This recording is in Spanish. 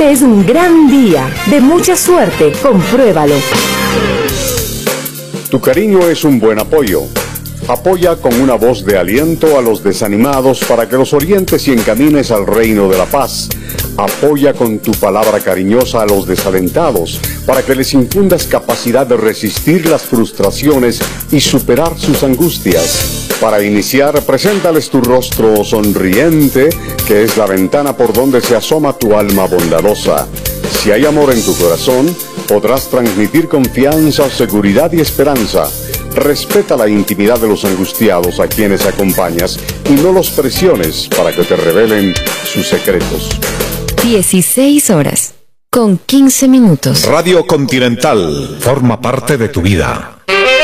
Este es un gran día, de mucha suerte, compruébalo. Tu cariño es un buen apoyo. Apoya con una voz de aliento a los desanimados para que los orientes y encamines al reino de la paz. Apoya con tu palabra cariñosa a los desalentados para que les infundas capacidad de resistir las frustraciones y superar sus angustias. Para iniciar, preséntales tu rostro sonriente, que es la ventana por donde se asoma tu alma bondadosa. Si hay amor en tu corazón, podrás transmitir confianza, seguridad y esperanza. Respeta la intimidad de los angustiados a quienes acompañas y no los presiones para que te revelen sus secretos. 16 horas, con 15 minutos. Radio Continental forma parte de tu vida.